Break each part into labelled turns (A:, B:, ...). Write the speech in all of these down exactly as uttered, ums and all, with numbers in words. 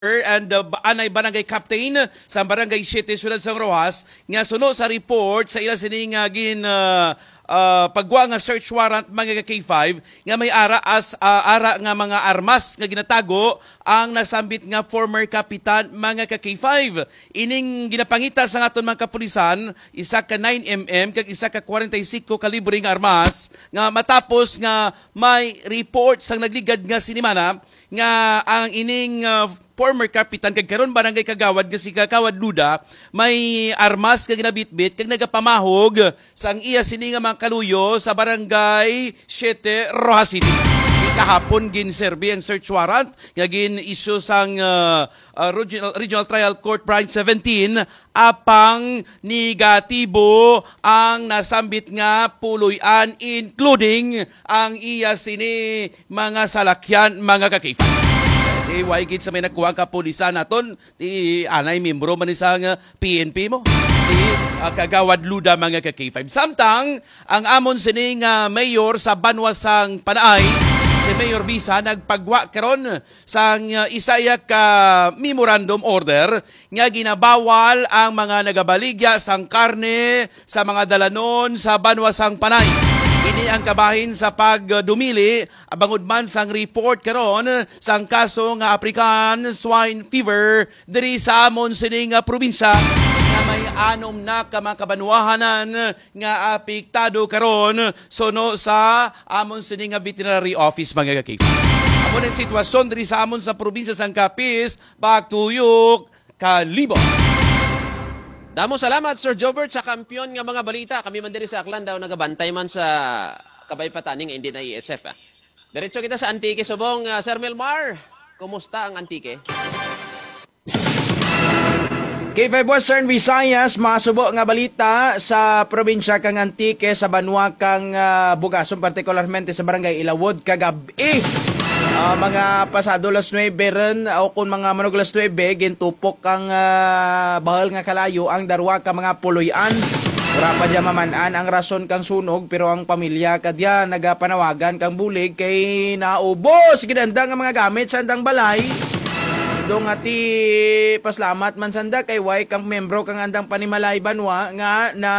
A: and uh, anay barangay captain sa barangay Siete Ciudad San Rojas nga suno sa report sa ila sining uh, gin uh, uh, pagwa nga search warrant mga K five nga may ara as uh, ara nga mga armas nga ginatago ang nasambit nga former kapitan mga K five. Ining ginapangita sa aton mga kapulisan isa ka nine millimeter kag isa ka forty-five kalibre nga armas nga matapos nga may report sang nagligad nga sinimana nga ang ining uh, former kapitan kag karon barangay Kagawad nga si Kagawad Luda may armas kag ginabitbit kag nagapamahog sang iya sini nga mga kaluyo sa barangay Siete Rojas City. Kahapon gin serbi ang search warrant nga gin issue sang uh, uh, regional, regional Trial Court Branch seventeen apang negatibo ang nasambit nga puloy-an including ang iya sini mga salakyan mga kakif. Di way gid sa may nakuha ka pulisan naton ti anay membro man isang uh, P N P mo. Ti uh, Kagawad Luda mga ka K five. Samtang ang amon sining uh, mayor sa Banwasang Panaay si Mayor Bisa nagpagwa karon sang uh, isaya ka memorandum order nga ginabawal ang mga nagabaligya sang karne sa mga dalanon sa Banwasang Panay. Ini ang kabahin sa pagdumili bangod man sang report karon sang kaso nga African swine fever diri sa amon sining probinsya nga may anom na ka mga kabanwahanan nga apektado karon sono sa amon sining veterinary office mga kakif. Amon ang sitwasyon diri sa amon sa probinsya sang Capiz, Pagtuyok, Kalibo.
B: Damo salamat Sir Jobert sa kampiyon nga mga balita. Kami man diri sa Aklan daw nagabantay man sa kabaypataning hindi na I S F. Ah. Diretso kita sa Antique Subong. Uh, Sir Melmar, kumusta ang Antique?
C: K five Western Visayas, masubo nga balita sa probinsya kang Antique sa Banwa kang uh, Bugason, partikularmente sa barangay Ilawod kagabi. Uh, mga pasado las nuebe rin o kung mga manog las nuebe gintupok ang uh, bahal nga kalayo ang darwa ka mga puloy-an. Ura pa dyan mamanaan ang rason kang sunog pero ang pamilya kadya nagapanawagan kang bulig kay naubos ginanda nga mga gamit sa andang balay. Dong ati paslamat man sanda kay way kang membro kang andang panimalay Banwa nga na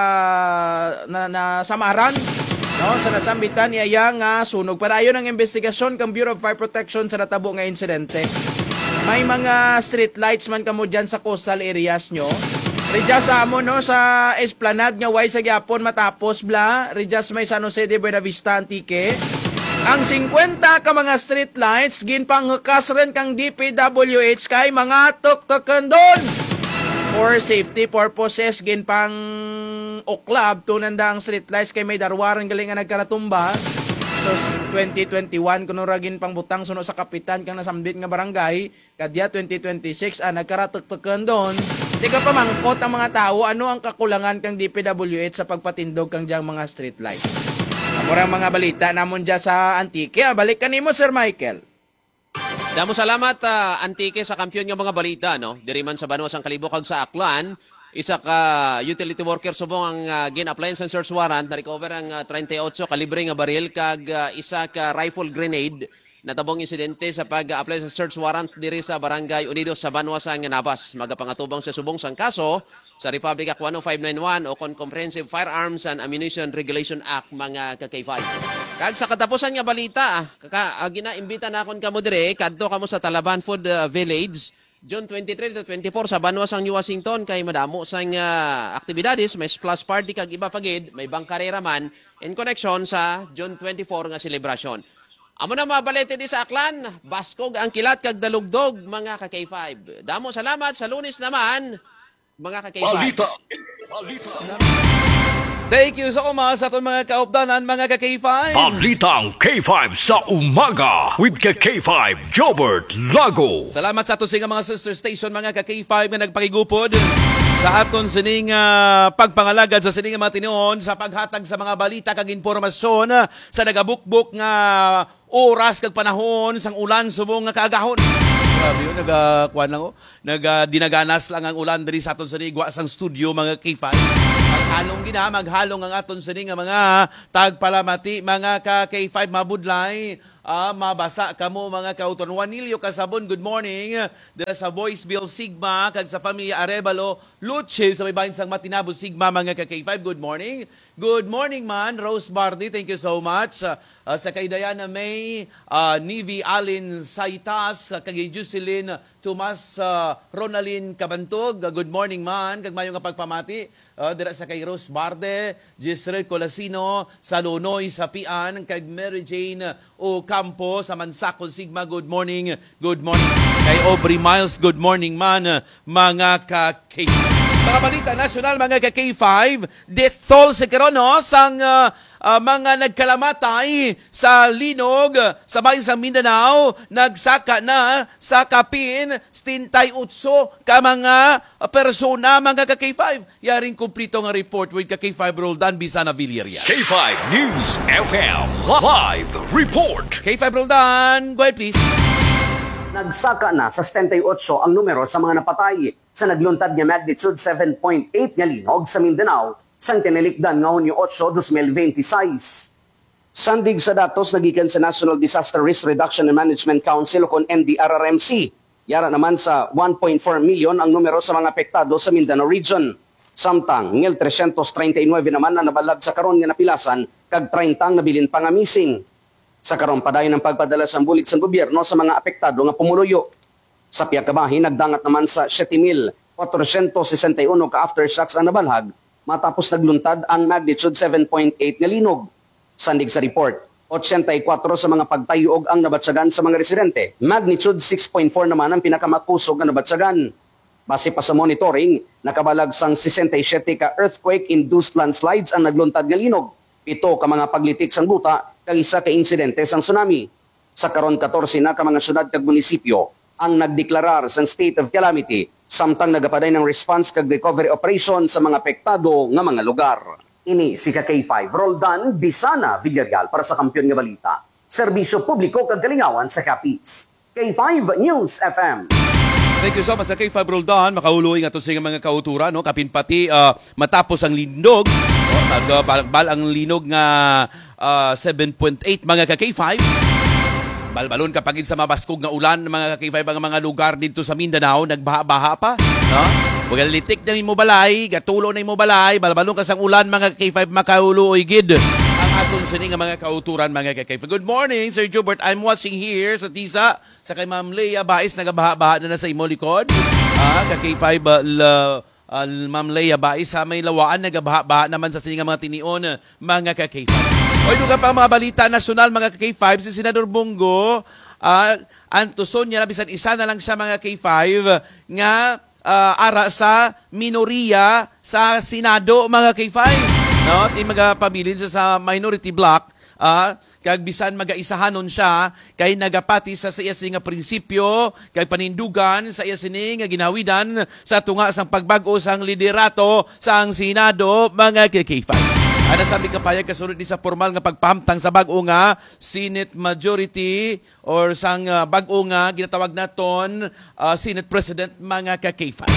C: uh, na, na samaran. No, sa nasambitan iya nga sunog padayon ang investigasyon kang Bureau of Fire Protection sa natabo nga insidente. May mga street lights man kamo diyan sa coastal areas nyo. Rejas amo no sa Esplanade nga way sa gyapon matapos bla, rejas may San Jose de Buenavista Antique. Ang fifty ka mga street lights ginpanghukas rin kang D P W H kay mga tuk-tukan doon. For safety purposes ginpang oklab tunanda ang street lights kay may darwaran galing nga nagkaratumba. So twenty twenty-one kuno ra gin pangbutang suno sa kapitan kang nasambit nga barangay kadya twenty twenty-six ah nagkaratuk-tukan doon. Di ka pamangkot ang mga tao ano ang kakulangan kang D P W H sa pagpatindog kang diyang mga street lights. Amorang mga balita namon dya sa Antique. Balik kanimo Sir Michael.
B: Damo salamat uh, Antique sa kampiyon nga mga balita no. Diri man sa Banwas ang Kalibukag sa Aklan, isa ka utility worker subong ang uh, gin-apply sa search warrant na recover ang uh, thirty-eight kalibre nga baril kag uh, isa ka rifle grenade. Natabong insidente sa pag-apply sa search warrant diri sa Barangay Unidos sa Banwas nga Nabas. Magapangatubang sa subong sang kaso sa Republic Act one oh five ninety-one o Comprehensive Firearms and Ammunition Regulation Act mga ka K five. Kag sa katapusan nga balita, kaka uh, ginaimbita na akon kamo dire kadto kamo sa Talaban Food uh, Village June twenty-three to twenty-four sa Banwas ang New Washington kay madamo sang uh, aktibidades, may splash party kag iba pagid, may bangkarera man in connection sa June twenty-four nga selebrasyon. Amo na mabalete di sa Aklan, baskog ang kilat kag dalugdog mga ka K five. Damo salamat sa Lunes naman mga ka K five.
D: Balita. Balita.
A: Thank you so much sa itong mga kaupdanan mga ka K five.
D: Balitang K five sa umaga with ka K five Jobert Lago.
A: Salamat sa aton sing mga sister station mga ka K five nga nagpakigupod sa aton sining uh, pagpangalagad sa sining mga tinuon sa paghatag sa mga balita kag impormasyon uh, sa nagabukbok nga oras kag panahon sang ulan subong nga kaagahon. Grabe yun, nag-kuhan lang ko. Nag-dinaganas lang ang ulan diri sa aton sa nigwa sang studio mga K five. Maghalong gina, maghalong ang aton sa nga mga tagpalamati, mga ka K five mabudlay. Ah, mabasa kamo mga kauton. Juanilio Casabon, good morning. Dala sa Voice Bill Sigma, kag sa Pamilya Arevalo, Luche, sa may bahin sang Matinabo Sigma, mga ka-K five, good morning. Good morning man, Rose Bardi, thank you so much. Uh, uh, sa kay Diana May, uh, Nivi Alin Saitas, kag Jocelyn Tomas uh, Ronalyn Cabantog, uh, good morning man, kag mayo nga pagpamati. Uh, dira sa kay Rose Barde, Gisrel Colasino, sa Lunoy, sa Pian, kag Mary Jane Ocampo, sa Mansakol Sigma, good morning, good morning. Kay Aubrey Miles, good morning man, mga ka-K five. Mga balita nasyonal, mga ka-K five, death toll sa karon no, sang uh, uh, mga nagkalamatay sa linog sa bayan sa Mindanao, nagsaka na sa kapin sintayotso ka mga persona, mga ka-K five. Yaring kumplito nga report with ka-K five Roldan Bisana Villarreal.
D: K five News F M Live Report.
A: K five Roldan, go ahead please.
E: Nagsaka na sa seventy-eight ang numero sa mga napatay sa nagluntad nga magnitude seven point eight nga linog sa Mindanao sang tinilikdan nga Hunyo eight, twenty twenty-six. Sandig sa datos nagikan sa National Disaster Risk Reduction and Management Council o kon N D R R M C. Yara naman sa one point four million ang numero sa mga apektado sa Mindanao region. Samtang ngel three thirty-nine naman na nabalag sa karon nga napilasan kag thirty ang nabilin pa nga missing. Sa karon padayon ng pagpadala sa bulig sa gobyerno sa mga apektado nga pumuluyo. Sa piyakabahin, nagdangat naman sa seven thousand four hundred sixty-one ka aftershocks ang nabalhag matapos nagluntad ang magnitude seven point eight nga linog. Sandig sa report, eighty-four sa mga pagtayuog ang nabatsagan sa mga residente. Magnitude six point four naman ang pinakamakusog nga nabatsagan. Base pa sa monitoring, nakabalag sang sixty-seven ka earthquake-induced landslides ang nagluntad nga linog. Pito ka mga paglitik sang buta kag isa ka insidente sang tsunami. Sa karon fourteen na ka mga syudad kag munisipyo ang nagdeklarar sang state of calamity samtang nagapaday ng response kag recovery operation sa mga apektado nga mga lugar. Ini si ka-K five Roldan Bisana Villarreal para sa Kampiyon nga Balita. Serbisyo publiko kag kalingawan sa Capiz. K five News F M.
A: Thank you so much sa K five Roldan. Makahuluy nga to sa mga kautura, no? Kapin pati uh, matapos ang lindog, no? Nagbal ang linog nga uh, seven point eight mga ka-K five. Balbalon kapag sa mabaskog nga ulan mga ka-K five ang mga lugar dito sa Mindanao, nagbaha-baha pa, no? Pagalitik na mo balay, gatulo na mo balay, balbalon ka sang ulan mga ka-K five makahuluy gid ang aton sini nga mga kauturan mga ka-K five. Good morning, Sir Jubert. I'm watching here sa Tisa sa kay Ma'am Leia Bais, nagabaha-baha na na sa imo likod. Ah, ka-K five uh, la, uh, Ma'am Leia Bais sa may lawaan, nagabaha-baha naman sa sini nga mga tinion mga ka-K five. Oy, duga pa mga balita nasyonal mga ka-K five, si Senador Bongo, uh, antuson niya, bisan isa na lang siya mga K five, nga uh, ara sa minoriya sa Senado mga K five. No, ti magapabilin sa, sa minority block, ah, kag bisan magaisahanon siya, kay nagapati sa sa iya nga prinsipyo, kay panindugan sa iya sini nga ginawidan sa tunga sang pagbag-o sang liderato sa ang Senado mga K five. Ano sabi ka payag kasunod ni sa formal nga pagpamtang sa bag-o nga Senate majority or sang uh, bag-o nga ginatawag naton uh, Senate President mga ka-K five.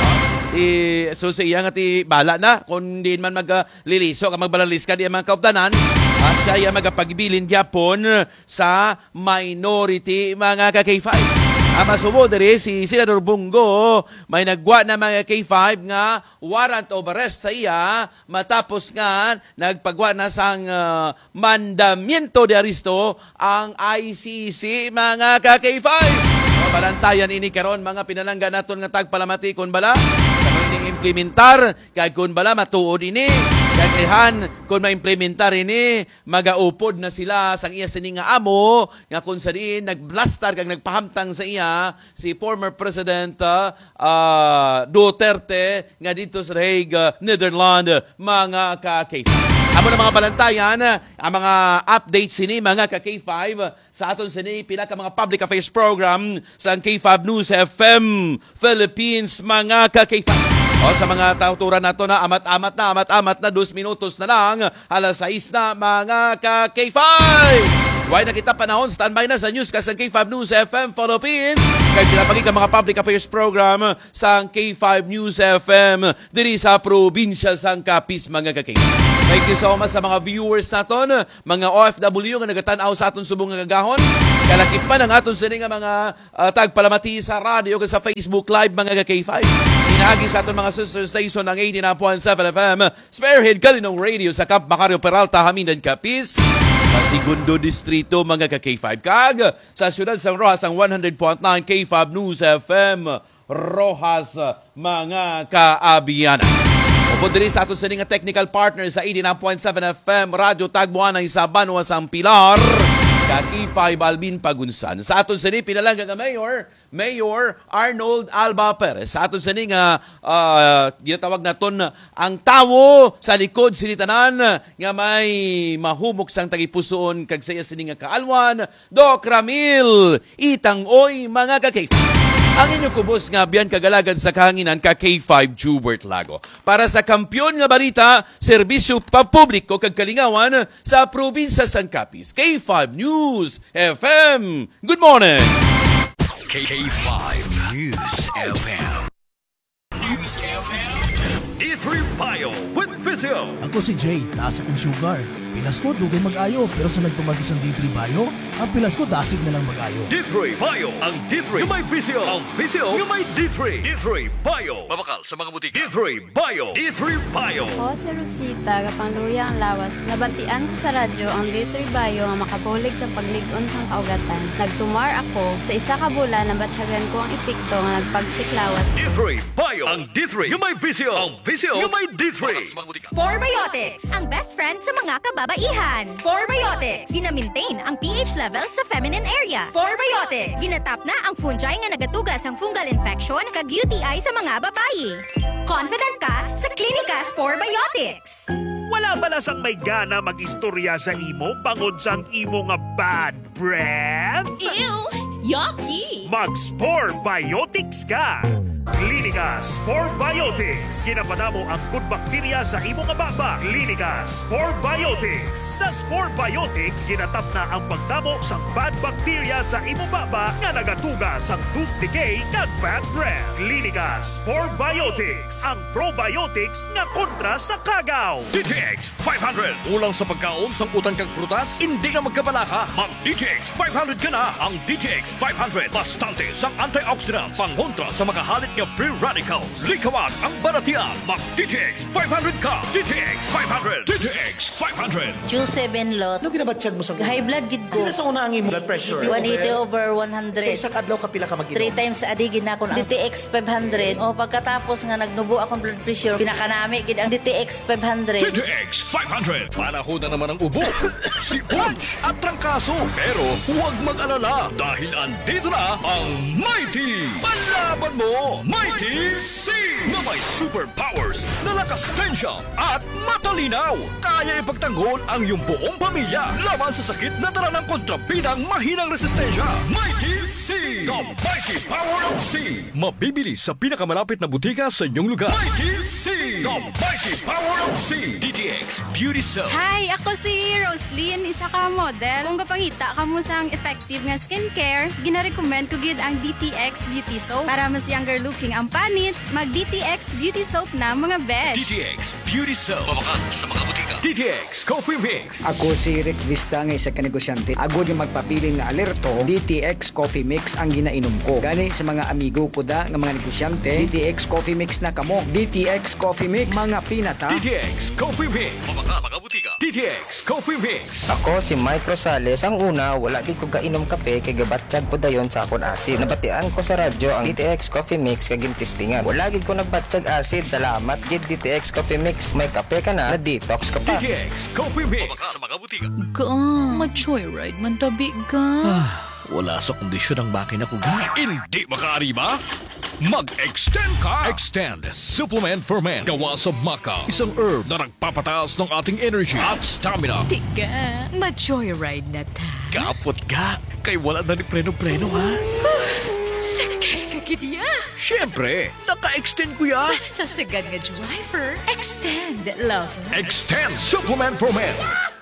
A: Eh, so sa iya nga ti bala na kung di man magliliso ka magbalalis ka di mga kauptanan at siya magapagbilin gyapon sa minority mga ka-K five. Ang masubo diri si Senador Bongo may nagwa na mga K five nga warrant of arrest sa iya matapos nga nagpagwa na sang uh, mandamiento de aristo ang I C C mga ka-K five. So, balantayan ini karon mga pinalangga naton nga tagpalamati kun bala sa implementar kay kun bala matuod ini kagrihan kung ma-implementar ini magaupod na sila sang iya sini nga amo nga kung sa diin nagblastar kag nagpahamtang sa iya si former President uh, Duterte nga dito sa Hague, uh, Netherlands mga ka-K five. Amo na mga balantayan ang mga updates sini mga ka-K five sa aton sini pila ka mga public affairs program sa K five News F M Philippines mga ka-K five. O sa mga tauturan nato na amat-amat na, amat-amat na, dos minutos na lang, alas sais na mga ka-K five. Why na kita panahon, standby na sa news kas ang K five News F M Philippines. Kaya pinapagig ang mga public affairs program sa K five News F M diri sa probinsya sang Capiz mga ka-K. Thank you so much sa mga viewers naton, mga O F W nga nagatanaw sa aton subong nga gagahon. Kalakip pa ng aton sini nga mga uh, tagpalamati sa radio o sa Facebook Live mga ka-K five. Inaagi sa aton mga sister station ng eighty-nine point seven F M, Spearhead Kalinong Radio sa Camp Macario Peralta, Haminan, Capiz. Sa Segundo Distrito mga ka-K five. Kag sa siyudad sang Rojas ang one hundred point nine K five News F M Rojas mga kaabiyanan. Upod diri sa aton sining nga technical partner sa eighty-nine point seven F M Radyo Tagbuan ng sa Banwa sang Pilar. K five Alvin Pagunsan. Sa aton sini pinalangga nga Mayor, Mayor Arnold Alba Perez. Sa aton sini nga uh, ginatawag naton ang tawo sa likod sinitanan nga may mahumok sang tagipusoon kag saya sini nga kaalwan, Doc Ramil Itangoy mga ka-K five. Ang inyong kubos nga biyan kagalagad sa kahanginan ka K five Jubert Lago. Para sa kampyon nga balita, serbisyo pampubliko kag kalingawan sa probinsya sang Capiz. K five News F M. Good morning!
D: K five News F M. News F M. D three Bio with Physio.
F: Ako si Jay, taas akong sugar. Pilas ko, dugay mag-ayo. Pero sa nagtumag ko sa D three Bio, ang pilas ko, dasig na lang mag-ayo.
D: D three Bio. Ang D three yung may Physio. Ang Physio yung may D three. D three Bio. Mabakal sa mga butika. D three Bio. D three Bio.
G: Ako si Rosita, kapangluya ang lawas. Nabantian ko sa radyo ang D three Bio nga makabulig sa pagligon sang kaugatan. Nagtumar ako sa isa ka bulan na batsyagan ko ang epekto nga nagpagsiklawas.
D: D three Bio. Ang D three yung may Physio. Ang Physio yung may D three.
H: Sporebiotics, ang best friend sa mga kababaihan. Sporebiotics, gina-maintain ang pH level sa feminine area. Sporebiotics, ginatap na ang fungi nga nagatugas ang fungal infection kag U T I sa mga babayi. Confident ka sa Klinika Sporebiotics.
I: Wala balas ang may gana mag-istorya sa imo bangod sang imo nga bad breath?
H: Ew! Yucky!
I: Mag-Sporebiotics ka! Klinika Sporebiotics. Ginapadamo ang good bacteria sa imo nga baba. Klinika Sporebiotics. Sa Sporebiotics, ginatap na ang pagdamo sa bad bacteria sa imo baba nga nagatuga sa tooth decay kag bad breath. Klinika Sporebiotics. Ang probiotics nga kontra sa kagaw.
D: D T X five hundred. Ulang sa pagkaon sang utang kag prutas, hindi na magkabalaka. Mag-D T X five hundred ka na. Ang D T X five hundred, bastante sang antioxidants, pangontra sa mga halit nga free radicals. Likawan ang baratian. Mag-D T X five hundred ka. D T X five hundred. D T X five hundred.
J: Q seven lot.
K: Ano ginabatsyag mo sa
J: High blood gid ko.
K: Ano sa una ang imo blood pressure?
J: one eighty over one hundred.
K: Sa isang adlaw ka pila ka mag-inom?
J: Three times sa adi gid nako ang D T X five hundred. O pagkatapos nga nagnubo akong blood pressure, pinakanami gid ang D T X five hundred.
D: D T X five hundred. Panahon na naman ang ubo, si Punch at trangkaso. Pero huwag mag-alala dahil andito na ang Mighty. Panlaban mo, Mighty C! Na may superpowers na lakas tensya at matalinaw. Kaya ipagtanggol ang iyong buong pamilya laban sa sakit na dala ng kontrabidang mahinang resistensya. Mighty C! The Mighty Power of C! Mabibili sa pinakamalapit na butika sa inyong lugar. Mighty C! The Mighty Power of C! D T X Beauty Soap.
G: Hi, ako si Roslyn, isa ka model. Kung kapangita ka mo sang effective nga skincare, gina-recommend ko gid ang D T X Beauty Soap para mas younger looking ang panit. Mag-D T X Beauty Soap na mga besh.
D: D T X Beauty Soap. Mabakan sa mga butika. D T X Coffee Mix.
L: Ako si Rick Vista nga isa ka negosyante. Agod yung magpapiling nga alerto, D T X Coffee Mix ang ginainom ko. Gani sa mga amigo ko da nga mga negosyante, D T X Coffee Mix na kamo. D T X Coffee Mix, mga pinata.
D: D T X Coffee Mix. Mabakan mga butika. D T X Coffee Mix.
M: Ako si Mike Rosales. Ang una, wala gid ko kainom kape kay gabatsyag ko dayon sa akon asid. Nabatian ko sa radyo ang D T X Coffee Mix kag gintistingan. Wala gid ko nagbatsyag acid. Salamat gid D T X Coffee Mix. May kape ka na, na-detox ka pa.
D: D T X Coffee Mix. Mabakan sa mga butika.
N: Ka, mag-joyride man tabi ka.
D: Wala sa kondisyon ang makina ko ga. Hindi makaariba? Mag-extend ka! Extend Supplement for Men. Gawa sa maca. Isang herb na nagpapataas ng ating energy at stamina.
N: Tika, mag-joyride na ta.
D: Kapot ka. Kay wala na ni preno-preno ha.
N: Sakay. gid ya.
D: Siyempre, naka-extend ko ya.
N: Basta sagad nga driver, extend lover.
D: Extend Supplement for Men.